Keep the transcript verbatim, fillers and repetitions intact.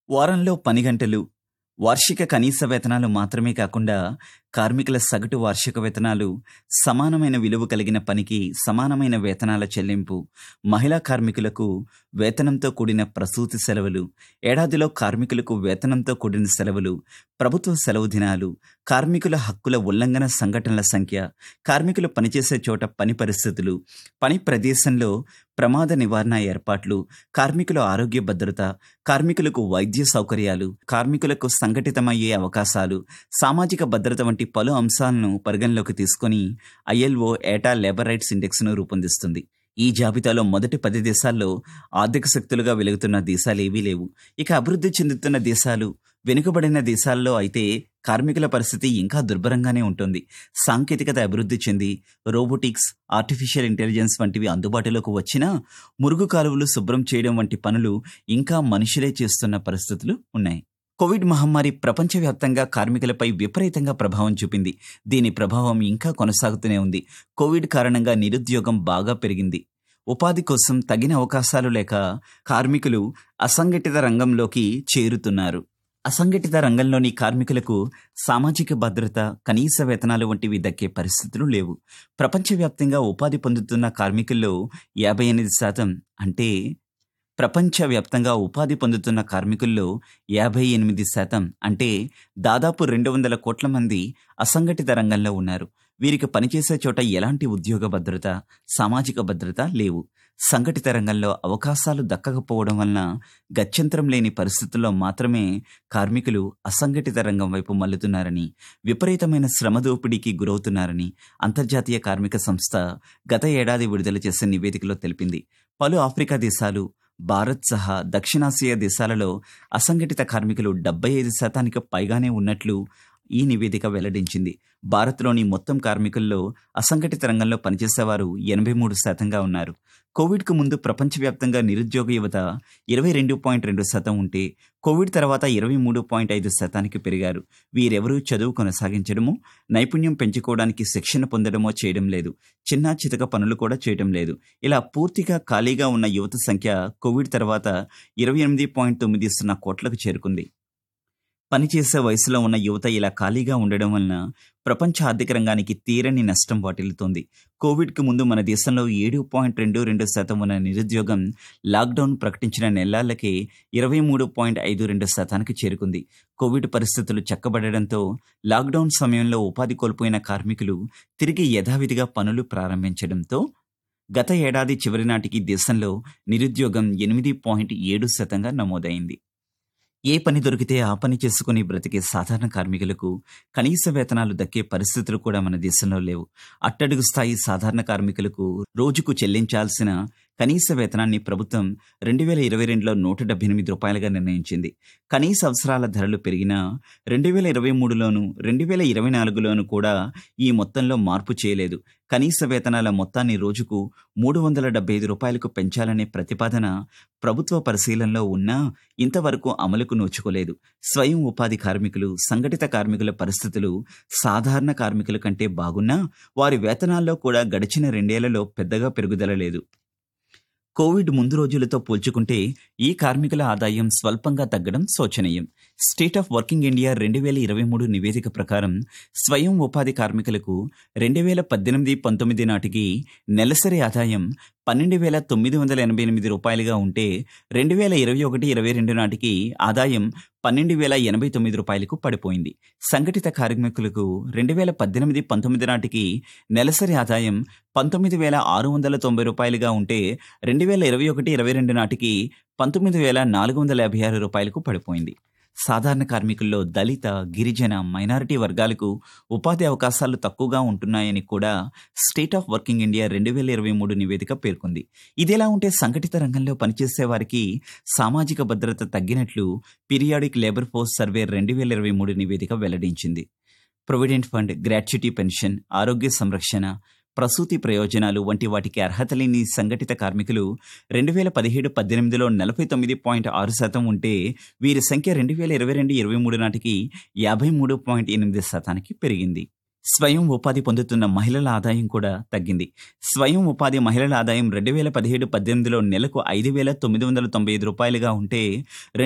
వారంలో పని గంటలు, వార్షిక కనీస వేతనాలు మాత్రమే కాకుండా కార్మికుల సగటు వార్షిక వేతనాలు, సమానమైన విలువ కలిగిన పనికి సమానమైన వేతనాల చెల్లింపు, మహిళా కార్మికులకు వేతనంతో కూడిన ప్రసూతి సెలవులు, ఏడాదిలో కార్మికులకు వేతనంతో కూడిన సెలవులు, ప్రభుత్వ సెలవు దినాలు, కార్మికుల హక్కుల ఉల్లంఘన సంఘటనల సంఖ్య, కార్మికులు పనిచేసే చోట పని పరిస్థితులు, పని ప్రదేశంలో ప్రమాద నివారణ ఏర్పాట్లు, కార్మికుల ఆరోగ్య భద్రత, కార్మికులకు వైద్య సౌకర్యాలు, కార్మికులకు సంఘటితమయ్యే అవకాశాలు, సామాజిక భద్రత వంటి పలు అంశాలను పరిగణలోకి తీసుకొని ఐఎల్ఓ ఏటా లేబర్ రైట్స్ ఇండెక్స్ను రూపొందిస్తుంది. ఈ జాబితాలో మొదటి పది దేశాల్లో ఆర్థిక శక్తులుగా వెలుగుతున్న దేశాలేవీ లేవు. ఇక అభివృద్ధి చెందుతున్న దేశాలు, వెనుకబడిన దేశాల్లో అయితే కార్మికుల పరిస్థితి ఇంకా దుర్భరంగానే ఉంటుంది. సాంకేతికత అభివృద్ధి చెంది రోబోటిక్స్, ఆర్టిఫిషియల్ ఇంటెలిజెన్స్ వంటివి అందుబాటులోకి వచ్చినా మురుగు కాలువలు శుభ్రం చేయడం వంటి పనులు ఇంకా మనుషులే చేస్తున్న పరిస్థితులు ఉన్నాయి. కోవిడ్ మహమ్మారి ప్రపంచవ్యాప్తంగా కార్మికులపై విపరీతంగా ప్రభావం చూపింది. దీని ప్రభావం ఇంకా కొనసాగుతూనే ఉంది. కోవిడ్ కారణంగా నిరుద్యోగం బాగా పెరిగింది. ఉపాధి కోసం తగిన అవకాశాలు లేక కార్మికులు అసంఘటిత రంగంలోకి చేరుతున్నారు. అసంఘటిత రంగంలోని కార్మికులకు సామాజిక భద్రత, కనీస వేతనాలు వంటివి దక్కే పరిస్థితులు లేవు. ప్రపంచవ్యాప్తంగా ఉపాధి పొందుతున్న కార్మికుల్లో యాభై ఎనిమిది శాతం అంటే ప్రపంచవ్యాప్తంగా ఉపాధి పొందుతున్న కార్మికుల్లో యాభై ఎనిమిది శాతం అంటే దాదాపు రెండు వందల కోట్ల మంది అసంఘటిత రంగంలో ఉన్నారు. వీరికి పనిచేసే చోట ఎలాంటి ఉద్యోగ భద్రత, సామాజిక భద్రత లేవు. సంఘటిత రంగంలో అవకాశాలు దక్కకపోవడం వలన గత్యంతరం లేని పరిస్థితుల్లో మాత్రమే కార్మికులు అసంఘటిత రంగం వైపు మల్లుతున్నారని, విపరీతమైన శ్రమ దోపిడీకి గురవుతున్నారని అంతర్జాతీయ కార్మిక సంస్థ గత ఏడాది విడుదల చేసిన నివేదికలో తెలిపింది. పలు ఆఫ్రికా దేశాలు, భారత్ సహా దక్షిణాసియా దేశాలలో అసంఘటిత కార్మికులు డెబ్బై ఐదు శాతానికి పైగానే ఉన్నట్లు ఈ నివేదిక వెల్లడించింది. భారత్లోని మొత్తం కార్మికుల్లో అసంఘటిత రంగంలో పనిచేసేవారు ఎనభై మూడు శాతంగా ఉన్నారు. కోవిడ్కు ముందు ప్రపంచవ్యాప్తంగా నిరుద్యోగ యువత ఇరవై రెండు పాయింట్ రెండు శాతం ఉంటే కోవిడ్ తర్వాత ఇరవై మూడు పాయింట్ ఐదు శాతానికి పెరిగారు. వీరెవరూ చదువు కొనసాగించడమో, నైపుణ్యం పెంచుకోవడానికి శిక్షణ పొందడమో చేయడం లేదు. చిన్న చితక పనులు కూడా చేయడం లేదు. ఇలా పూర్తిగా ఖాళీగా ఉన్న యువత సంఖ్య కోవిడ్ తర్వాత ఇరవై ఎనిమిది పాయింట్ తొమ్మిది సున్నా కోట్లకు చేరుకుంది. పనిచేసే వయసులో ఉన్న యువత ఇలా ఖాళీగా ఉండడం వలన ప్రపంచ ఆర్థిక రంగానికి తీరని నష్టం వాటిల్లుతోంది. కోవిడ్కి ముందు మన దేశంలో ఏడు పాయింట్ రెండు రెండు శాతం ఉన్న నిరుద్యోగం లాక్డౌన్ ప్రకటించిన నెలలకే ఇరవై మూడు పాయింట్ ఐదు రెండు శాతానికి చేరుకుంది. కోవిడ్ పరిస్థితులు చక్కబడడంతో లాక్డౌన్ సమయంలో ఉపాధి కోల్పోయిన కార్మికులు తిరిగి యథావిధిగా పనులు ప్రారంభించడంతో గత ఏడాది చివరి నాటికి దేశంలో నిరుద్యోగం ఎనిమిది పాయింట్ ఏడు శాతంగా నమోదైంది. ఏ పని దొరికితే ఆ పని చేసుకుని బ్రతికే సాధారణ కార్మికులకు కనీస వేతనాలు దక్కే పరిస్థితులు కూడా మన దేశంలో లేవు. అట్టడుగు స్థాయి సాధారణ కార్మికులకు రోజుకు చెల్లించాల్సిన కనీస వేతనాన్ని ప్రభుత్వం రెండు వేల ఇరవై రెండులో నూట డెబ్బై ఎనిమిది రూపాయలుగా నిర్ణయించింది. కనీస అవసరాల ధరలు పెరిగినా రెండు వేల ఇరవై మూడులోను రెండు వేల ఇరవై నాలుగులోను కూడా ఈ మొత్తంలో మార్పు చేయలేదు. కనీస వేతనాల మొత్తాన్ని రోజుకు మూడు వందల డెబ్బై ఐదు రూపాయలకు పెంచాలనే ప్రతిపాదన ప్రభుత్వ పరిశీలనలో ఉన్నా ఇంతవరకు అమలుకు నోచుకోలేదు. స్వయం ఉపాధి కార్మికులు, సంఘటిత కార్మికుల పరిస్థితులు సాధారణ కార్మికుల కంటే బాగున్నా వారి వేతనాల్లో కూడా గడిచిన రెండేళ్లలో పెద్దగా పెరుగుదల లేదు. కోవిడ్ ముందు రోజులతో పోల్చుకుంటే ఈ కార్మికుల ఆదాయం స్వల్పంగా తగ్గడం శోచనీయం. స్టేట్ ఆఫ్ వర్కింగ్ ఇండియా రెండు వేల ఇరవై మూడు నివేదిక ప్రకారం స్వయం ఉపాధి కార్మికులకు రెండు వేల పద్దెనిమిది పంతొమ్మిది నాటికి నెలసరి ఆదాయం పన్నెండు వేల తొమ్మిది వందల ఎనభై ఎనిమిది రూపాయలుగా ఉంటే రెండు వేల ఇరవై ఒకటి ఇరవై రెండు నాటికి ఆదాయం పన్నెండు వేల ఎనభై తొమ్మిది రూపాయలకు పడిపోయింది. సంఘటిత కార్మికులకు రెండు వేల పద్దెనిమిది పంతొమ్మిది నాటికి నెలసరి ఆదాయం పంతొమ్మిది వేల ఆరు వందల తొంభై రూపాయలుగా ఉంటే రెండు వేల ఇరవై ఒకటి ఇరవై రెండు నాటికి పంతొమ్మిది వేల నాలుగు వందల యాభై ఆరు రూపాయలకు పడిపోయింది. సాధారణ కార్మికుల్లో దళిత, గిరిజన, మైనారిటీ వర్గాలకు ఉపాధి అవకాశాలు తక్కువగా ఉంటున్నాయని కూడా స్టేట్ ఆఫ్ వర్కింగ్ ఇండియా రెండు వేల ఇరవై మూడు నివేదిక పేర్కొంది. ఇదిలా ఉంటే సంఘటిత రంగంలో పనిచేసే వారికి సామాజిక భద్రత తగ్గినట్లు పీరియాడిక్ లేబర్ ఫోర్స్ సర్వే రెండు వేల ఇరవై మూడు నివేదిక వెల్లడించింది. ప్రొవిడెంట్ ఫండ్, గ్రాట్యుటీ పెన్షన్, ఆరోగ్య సంరక్షణ, ప్రసూతి ప్రయోజనాలు వంటి వాటికి అర్హత లేని సంఘటిత కార్మికులు రెండు వేల పదిహేడు పద్దెనిమిదిలో నలభై తొమ్మిది పాయింట్ ఆరు శాతం ఉంటే వీరి సంఖ్య రెండు వేల ఇరవై రెండు ఇరవై మూడు నాటికి యాభై మూడు పాయింట్ ఎనిమిది శాతానికి పెరిగింది. స్వయం ఉపాధి పొందుతున్న మహిళల ఆదాయం కూడా తగ్గింది. స్వయం ఉపాధి మహిళల ఆదాయం రెండు వేల పదిహేడు పద్దెనిమిదిలో నెలకు ఐదు వేల తొమ్మిది వందల తొంభై ఐదు రూపాయలుగా ఉంటే